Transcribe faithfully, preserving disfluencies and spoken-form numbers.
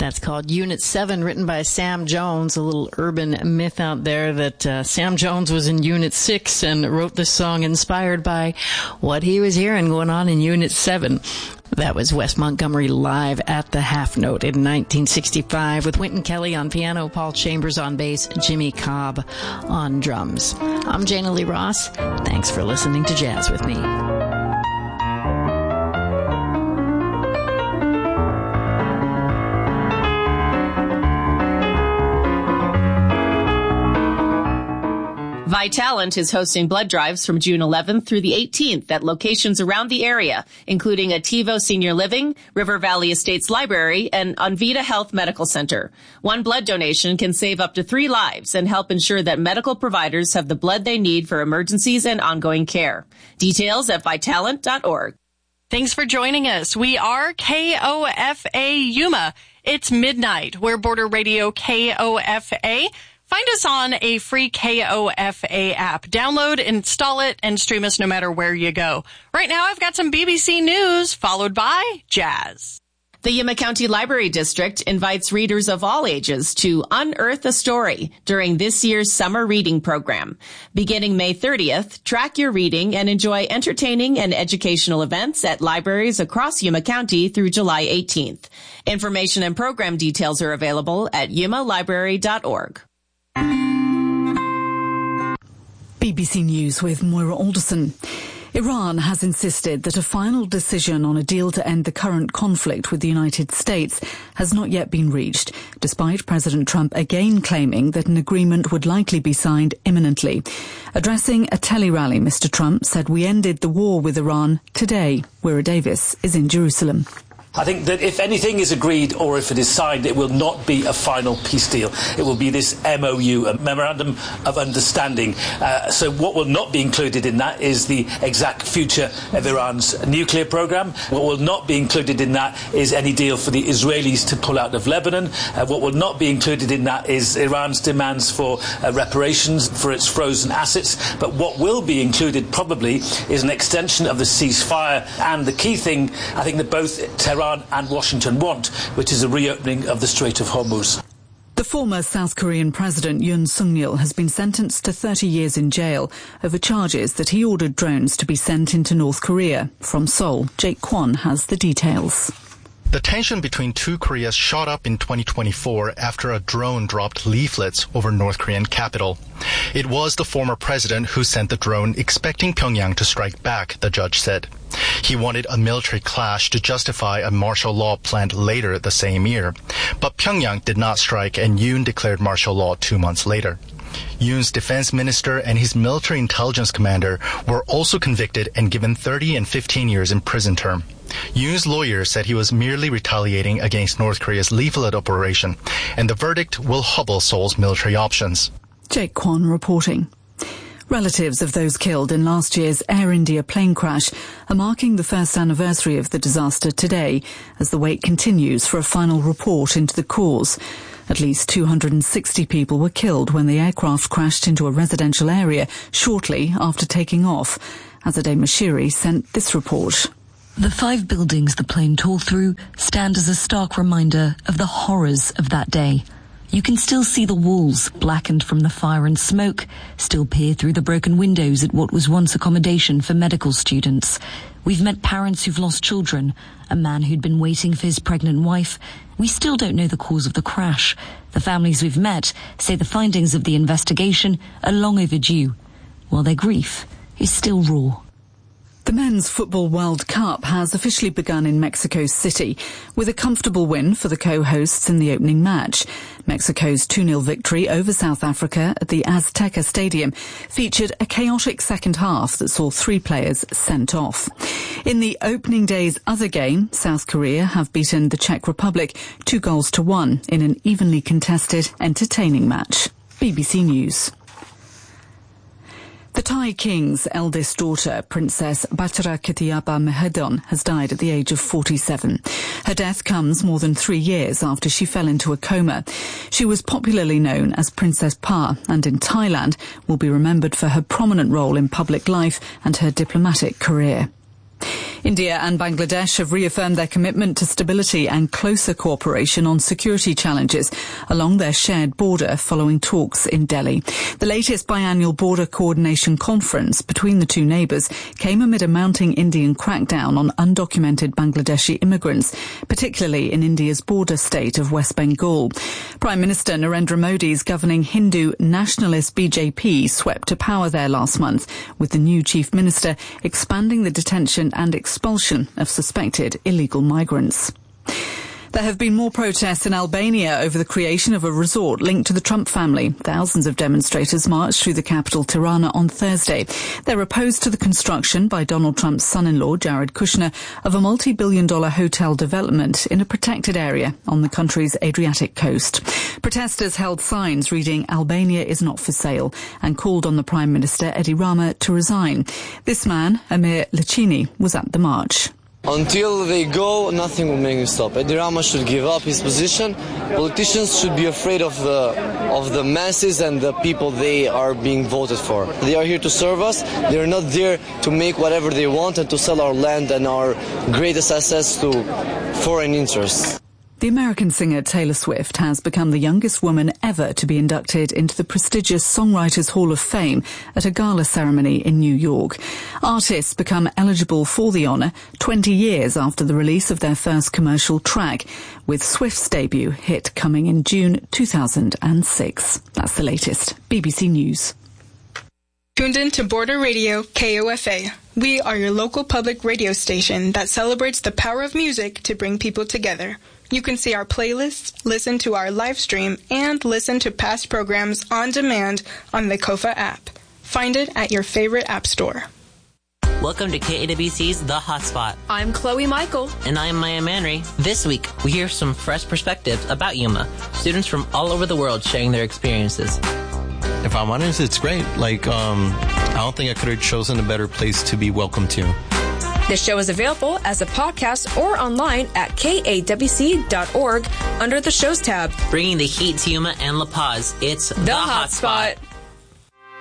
That's called Unit seven, written by Sam Jones, a little urban myth out there that uh, Sam Jones was in Unit six and wrote this song inspired by what he was hearing going on in Unit seven. That was Wes Montgomery live at the Half Note in nineteen sixty-five with Wynton Kelly on piano, Paul Chambers on bass, Jimmy Cobb on drums. I'm Jana Lee Ross. Thanks for listening to Jazz with me. Vitalant is hosting blood drives from June eleventh through the eighteenth at locations around the area, including Ativo Senior Living, River Valley Estates Library, and Onvita Health Medical Center. One blood donation can save up to three lives and help ensure that medical providers have the blood they need for emergencies and ongoing care. Details at vitalant dot org. Thanks for joining us. We are K O F A Yuma. It's midnight. We're Border Radio K O F A. Find us on a free K O F A app. Download, install it, and stream us no matter where you go. Right now, I've got some B B C News, followed by jazz. The Yuma County Library District invites readers of all ages to unearth a story during this year's summer reading program. Beginning May thirtieth, track your reading and enjoy entertaining and educational events at libraries across Yuma County through July eighteenth. Information and program details are available at yuma library dot org. B B C News with Moira Alderson. Iran has insisted that a final decision on a deal to end the current conflict with the United States has not yet been reached, despite President Trump again claiming that an agreement would likely be signed imminently. Addressing a tele-rally, Mister Trump said, "We ended the war with Iran today." Wira Davis is in Jerusalem. I think that if anything is agreed or if it is signed, it will not be a final peace deal. It will be this M O U, a Memorandum of Understanding. Uh, so what will not be included in that is the exact future of Iran's nuclear program. What will not be included in that is any deal for the Israelis to pull out of Lebanon. Uh, what will not be included in that is Iran's demands for uh, reparations for its frozen assets. But what will be included probably is an extension of the ceasefire. And the key thing, I think that both Tehran and Washington want, which is a reopening of the Strait of Hormuz. The former South Korean President Yoon Suk-yeol has been sentenced to thirty years in jail over charges that he ordered drones to be sent into North Korea. From Seoul, Jake Kwon has the details. The tension between two Koreas shot up in twenty twenty-four after a drone dropped leaflets over North Korean capital. It was the former president who sent the drone, expecting Pyongyang to strike back, the judge said. He wanted a military clash to justify a martial law planned later the same year. But Pyongyang did not strike, and Yoon declared martial law two months later. Yoon's defense minister and his military intelligence commander were also convicted and given thirty and fifteen years in prison term. Yoon's lawyer said he was merely retaliating against North Korea's leaflet operation, and the verdict will hobble Seoul's military options. Jake Kwon reporting. Relatives of those killed in last year's Air India plane crash are marking the first anniversary of the disaster today as the wait continues for a final report into the cause. At least two hundred sixty people were killed when the aircraft crashed into a residential area shortly after taking off. Azadeh Mashiri sent this report. The five buildings the plane tore through stand as a stark reminder of the horrors of that day. You can still see the walls, blackened from the fire and smoke, still peer through the broken windows at what was once accommodation for medical students. We've met parents who've lost children, a man who'd been waiting for his pregnant wife. We still don't know the cause of the crash. The families we've met say the findings of the investigation are long overdue, while their grief is still raw. The Men's Football World Cup has officially begun in Mexico City with a comfortable win for the co-hosts in the opening match. Mexico's two nil victory over South Africa at the Azteca Stadium featured a chaotic second half that saw three players sent off. In the opening day's other game, South Korea have beaten the Czech Republic two goals to one in an evenly contested, entertaining match. B B C News. The Thai king's eldest daughter, Princess Bachara Ketiapa Mahedon, has died at the age of forty-seven. Her death comes more than three years after she fell into a coma. She was popularly known as Princess Pa, and in Thailand will be remembered for her prominent role in public life and her diplomatic career. India and Bangladesh have reaffirmed their commitment to stability and closer cooperation on security challenges along their shared border following talks in Delhi. The latest biannual border coordination conference between the two neighbours came amid a mounting Indian crackdown on undocumented Bangladeshi immigrants, particularly in India's border state of West Bengal. Prime Minister Narendra Modi's governing Hindu nationalist B J P swept to power there last month, with the new chief minister expanding the detention and expulsion of suspected illegal migrants. There have been more protests in Albania over the creation of a resort linked to the Trump family. Thousands of demonstrators marched through the capital, Tirana, on Thursday. They're opposed to the construction by Donald Trump's son-in-law, Jared Kushner, of a multi-billion dollar hotel development in a protected area on the country's Adriatic coast. Protesters held signs reading "Albania is not for sale" and called on the Prime Minister, Edi Rama, to resign. This man, Amir Licini, was at the march. Until they go, nothing will make them stop. Edi Rama should give up his position. Politicians should be afraid of the of the masses and the people they are being voted for. They are here to serve us. They are not there to make whatever they want and to sell our land and our greatest assets to foreign interests. The American singer Taylor Swift has become the youngest woman ever to be inducted into the prestigious Songwriters Hall of Fame at a gala ceremony in New York. Artists become eligible for the honour twenty years after the release of their first commercial track, with Swift's debut hit coming in June two thousand six. That's the latest. B B C News. Tuned in to Border Radio K O F A. We are your local public radio station that celebrates the power of music to bring people together. You can see our playlists, listen to our live stream, and listen to past programs on demand on the Kofa app. Find it at your favorite app store. Welcome to K A W C's The Hotspot. I'm Chloe Michael. And I'm Maya Manry. This week, we hear some fresh perspectives about Yuma. Students from all over the world sharing their experiences. If I'm honest, it's great. Like, um, I don't think I could have chosen a better place to be welcome to. This show is available as a podcast or online at K A W C dot org under the Shows tab. Bringing the heat to Yuma and La Paz, it's The, the Hotspot. Hotspot.